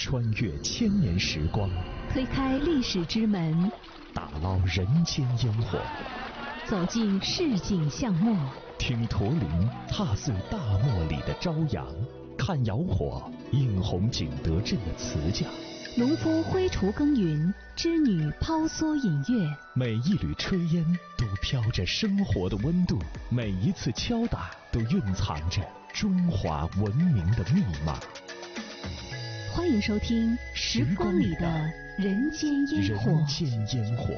穿越千年时光， 推开历史之门， 打捞人间烟火， 走进市井巷陌， 听驼铃踏碎大漠里的朝阳，看窑火映红景德镇的瓷匠， 农夫挥锄耕耘，织女抛梭引乐。 每一缕炊烟都飘着生活的温度，每一次敲打都蕴藏着中华文明的密码。 欢迎收听《时光里的人间烟火》。 人间烟火。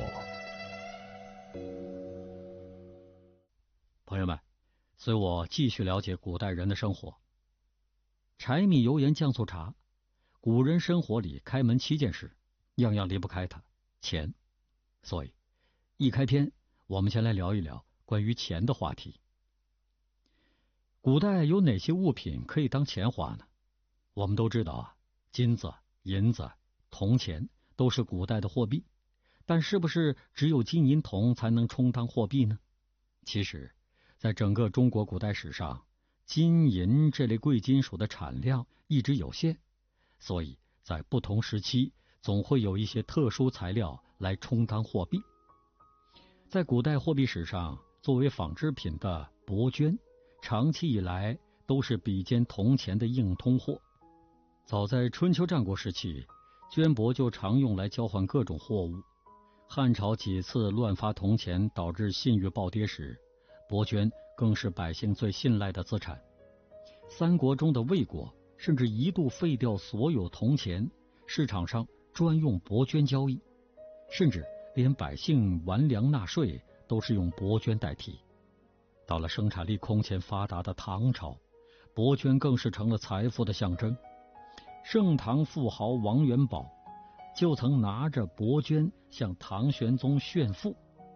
朋友们，随我继续了解古代人的生活。柴米油盐酱醋茶，古人生活里开门7件事，样样离不开它，钱。所以一开篇，我们先来聊一聊关于钱的话题。古代有哪些物品可以当钱花呢？我们都知道啊，金子、银子、铜钱都是古代的货币，但是不是只有金银铜才能充当货币呢？其实在整个中国古代史上，金银这类贵金属的产量一直有限，所以在不同时期总会有一些特殊材料来充当货币。在古代货币史上，作为纺织品的帛绢长期以来都是比肩铜钱的硬通货。早在春秋战国时期，绢帛就常用来交换各种货物。汉朝几次乱发铜钱导致信誉暴跌时，帛绢更是百姓最信赖的资产。三国中的魏国甚至一度废掉所有铜钱，市场上专用帛绢交易，甚至连百姓完粮纳税都是用帛绢代替。到了生产力空前发达的唐朝，帛绢更是成了财富的象征。盛唐富豪王元宝就曾拿着帛绢向唐玄宗炫富：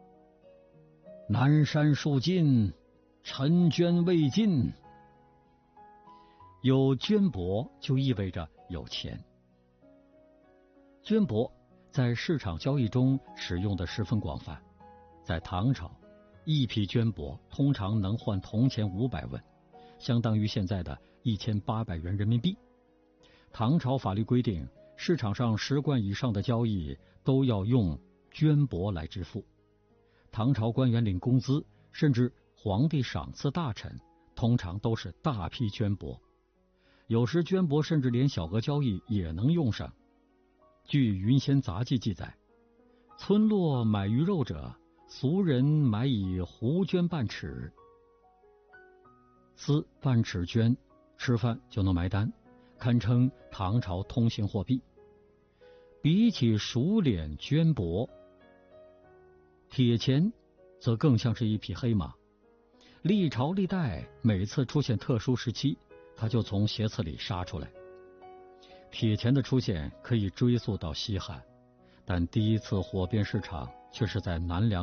南山数尽，陈绢未尽。有绢帛就意味着有钱。绢帛在市场交易中使用的十分广泛。在唐朝，一匹绢帛通常能换铜钱500文，相当于现在的1800元人民币。唐朝法律规定，市场上10贯以上的交易都要用绢帛来支付。唐朝官员领工资，甚至皇帝赏赐大臣，通常都是大批绢帛。有时绢帛甚至连小额交易也能用上。据《云仙杂记》记载，村落买鱼肉者，俗人买以胡绢半尺，丝半尺绢，吃饭就能买单，堪称唐朝通行货币。比起熟脸绢帛，铁钱则更像是一匹黑马。历朝历代每次出现特殊时期，它就从斜刺里杀出来。铁钱的出现可以追溯到西汉，但第一次火遍市场却是在南梁